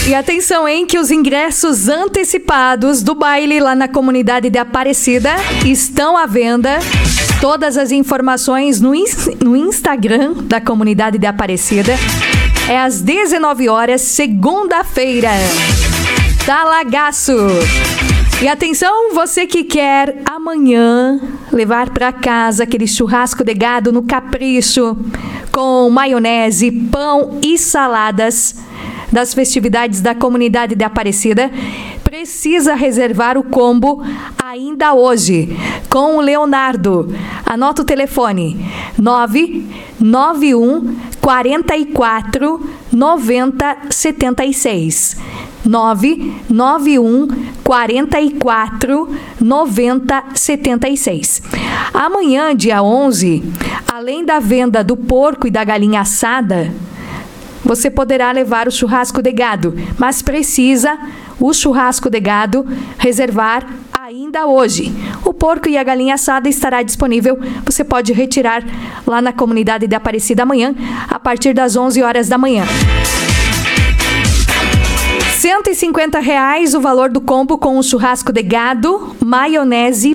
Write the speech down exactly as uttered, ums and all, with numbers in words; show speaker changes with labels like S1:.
S1: E atenção, hein, que os ingressos antecipados do baile lá na comunidade de Aparecida estão à venda. Todas as informações no, no Instagram da comunidade de Aparecida. É às dezenove horas, segunda-feira. Talagaço. E atenção, você que quer amanhã levar para casa aquele churrasco de gado no capricho, com maionese, pão e saladas das festividades da comunidade de Aparecida, precisa reservar o combo ainda hoje com o Leonardo. Anota o telefone: nove nove um quatro quatro nove zero sete seis. nove nove um quatro quatro nove zero sete seis. Amanhã, dia onze, além da venda do porco e da galinha assada, você poderá levar o churrasco de gado, mas precisa o churrasco de gado reservar ainda hoje. O porco e a galinha assada estará disponível. Você pode retirar lá na comunidade de Aparecida amanhã, a partir das onze horas da manhã. cento e cinquenta reais o valor do combo com o churrasco de gado, maionese,